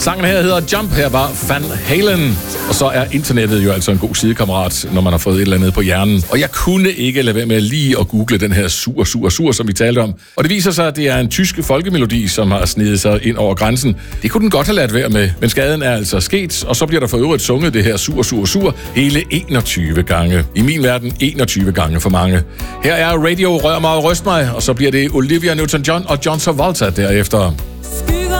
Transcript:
Sangen her hedder Jump, her var Van Halen. Og så er internettet jo altså en god sidekammerat, når man har fået et eller andet på hjernen. Og jeg kunne ikke lade være med lige at google den her sur, som vi talte om. Og det viser sig, at det er en tysk folkemelodi, som har snedet sig ind over grænsen. Det kunne den godt have ladt være med, men skaden er altså sket, og så bliver der for øvrigt sunget det her sur hele 21 gange. I min verden 21 gange for mange. Her er Radio Rør mig og ryst mig, og så bliver det Olivia Newton-John og John Travolta derefter.